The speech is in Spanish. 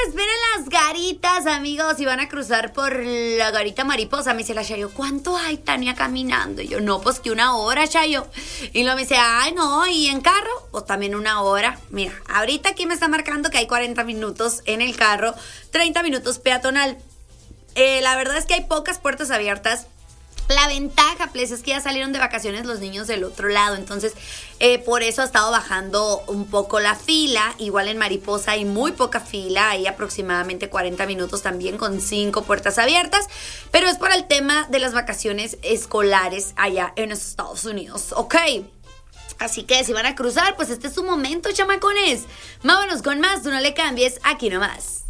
esperen las garitas, amigos, y van a cruzar por la garita Mariposa. Me dice la Chayo, ¿cuánto hay, Tania, caminando? Y yo, no, pues que 1 hora, Chayo. Y luego me dice, ay, no, ¿y en carro? Pues también 1 hora. Mira, ahorita aquí me está marcando que hay 40 minutos en el carro, 30 minutos peatonal. La verdad es que hay pocas puertas abiertas. La ventaja, pues, es que ya salieron de vacaciones los niños del otro lado. Entonces, por eso ha estado bajando un poco la fila. Igual en Mariposa hay muy poca fila. Hay aproximadamente 40 minutos también con 5 puertas abiertas. Pero es por el tema de las vacaciones escolares allá en los Estados Unidos. Ok. Así que si van a cruzar, pues este es su momento, chamacones. Vámonos con más. Tú no le cambies, aquí nomás.